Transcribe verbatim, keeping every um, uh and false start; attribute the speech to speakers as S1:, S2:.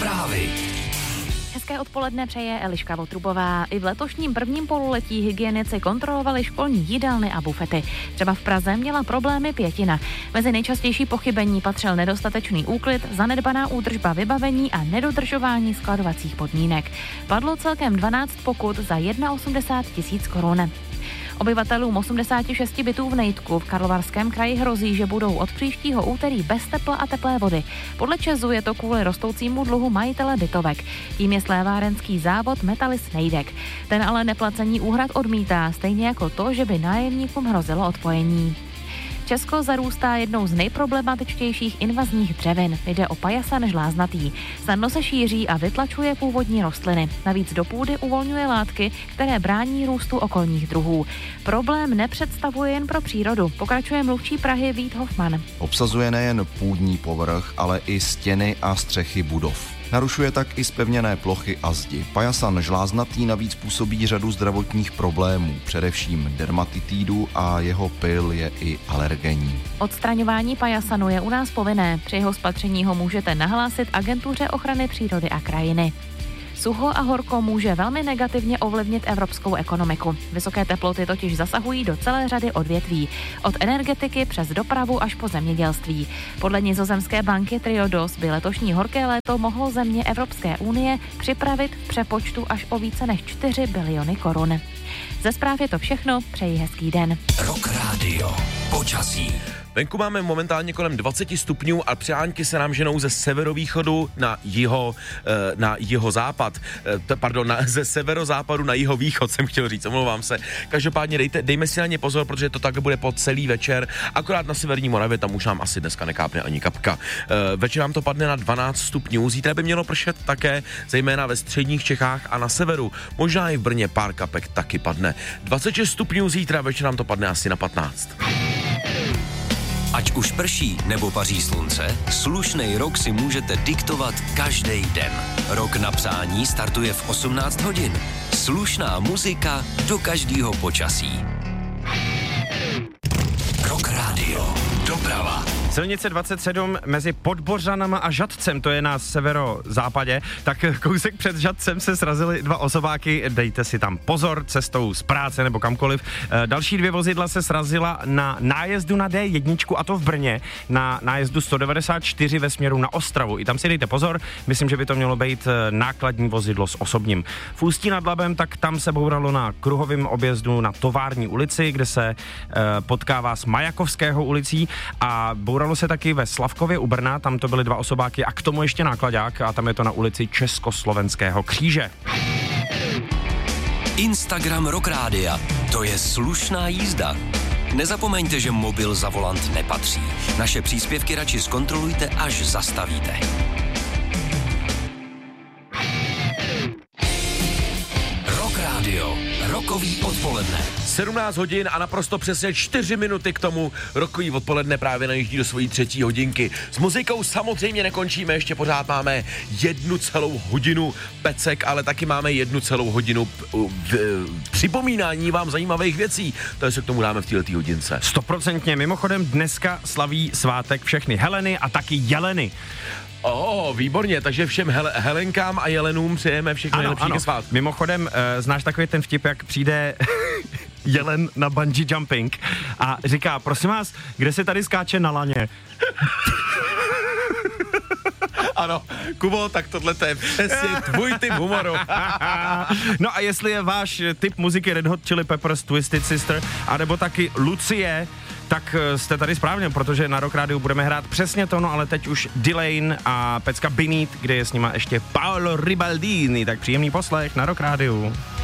S1: Zprávy.
S2: Hezké odpoledne přeje Eliška Votrubová. I v letošním prvním pololetí hygienici kontrolovali školní jídelny a bufety. Třeba v Praze měla problémy pětina. Mezi nejčastější pochybení patřil nedostatečný úklid, zanedbaná údržba vybavení a nedodržování skladovacích podmínek. Padlo celkem dvanáct pokut za osmdesát jedna tisíc korun. Obyvatelům osmdesáti šesti bytů v Nejtku v Karlovarském kraji hrozí, že budou od příštího úterý bez tepla a teplé vody. Podle ČEZu je to kvůli rostoucímu dluhu majitele bytovek. Tím je slévárenský závod Metalis Nejdek. Ten ale neplacení úhrad odmítá, stejně jako to, že by nájemníkům hrozilo odpojení. Česko zarůstá jednou z nejproblematičtějších invazních dřevin. Jde o pajasan žláznatý. Snadno se šíří a vytlačuje původní rostliny. Navíc do půdy uvolňuje látky, které brání růstu okolních druhů. Problém nepředstavuje jen pro přírodu, pokračuje mluvčí Prahy Vít Hofman.
S3: Obsazuje nejen půdní povrch, ale i stěny a střechy budov. Narušuje tak i zpevněné plochy a zdi. Pajasan žláznatý navíc působí řadu zdravotních problémů, především dermatitídu a jeho pyl je i alergenní.
S2: Odstraňování pajasanu je u nás povinné. Při jeho spatření ho můžete nahlásit Agentuře ochrany přírody a krajiny. Sucho a horko může velmi negativně ovlivnit evropskou ekonomiku. Vysoké teploty totiž zasahují do celé řady odvětví. Od energetiky přes dopravu až po zemědělství. Podle nizozemské banky Triodos by letošní horké léto mohlo země Evropské unie připravit v přepočtu až o více než čtyři biliony korun. Ze zpráv je to všechno, přeji hezký den.
S1: Rock Radio. Počasí.
S4: Venku máme momentálně kolem dvacet stupňů a přeháňky se nám ženou ze severovýchodu na jiho, na jihozápad, pardon, na, ze severozápadu na jihovýchod jsem chtěl říct, omlouvám se. Každopádně dejte, dejme si na ně pozor, protože to tak bude po celý večer, akorát na severní Moravě, tam už nám asi dneska nekápne ani kapka. Večer nám to padne na dvanáct stupňů, zítra by mělo pršet také, zejména ve středních Čechách a na severu, možná i v Brně pár kapek taky padne. dvacet šest stupňů zítra, večer nám to padne asi na patnáct.
S1: Ať už prší nebo paří slunce, slušnej rok si můžete diktovat každý den. Rok na přání startuje v osmnáct hodin. Slušná muzika do každého počasí. Rock Radio. Doprava.
S5: Silnice dvacet sedm mezi Podbořanama a Žatcem, to je na severozápadě, tak kousek před Žatcem se srazily dva osobáky, dejte si tam pozor, cestou z práce nebo kamkoliv. Další dvě vozidla se srazila na nájezdu na D jedna, a to v Brně, na nájezdu sto devadesát čtyři ve směru na Ostravu. I tam si dejte pozor, myslím, že by to mělo být nákladní vozidlo s osobním. V Ústí nad Labem, tak tam se bouralo na kruhovém objezdu na Tovární ulici, kde se eh, potkává s Majakovského ulicí, a bouralo se taky ve Slavkově u Brna, tam to byly dva osobáky a k tomu ještě nákladák, a tam je to na ulici Československého kříže.
S1: Instagram Rock Rádia. To je slušná jízda. Nezapomeňte, že mobil za volant nepatří. Naše příspěvky radši zkontrolujte, až zastavíte. Rock Radio. Rokový odpoledne.
S4: sedmnáct hodin a naprosto přesně čtyři minuty k tomu rokový odpoledne právě najíždí do svojí třetí hodinky. S muzikou samozřejmě nekončíme, ještě pořád máme jednu celou hodinu pecek, ale taky máme jednu celou hodinu p- v- připomínání vám zajímavých věcí. To se k tomu dáme v této hodince.
S5: Stoprocentně. Mimochodem dneska slaví svátek všechny Heleny a taky Jeleny.
S4: Oh, výborně, takže všem Hel- Helenkám a Jelenům přejeme všechno nejlepší ke svátku.
S5: Mimochodem, e, znáš takový ten vtip, jak přijde Jelen na bungee jumping a říká, prosím vás, kde se tady skáče na laně?
S4: Ano, Kubo, tak tohle to je přesně tvůj typ humoru.
S5: No a jestli je váš typ muziky Red Hot Chili Peppers, Twisted Sister, anebo taky Lucie, tak jste tady správně, protože na Rock Rádiu budeme hrát přesně to, no ale teď už Delain a pecka Beneath, kde je s nima ještě Paolo Ribaldini, tak příjemný poslech na Rock Rádiu.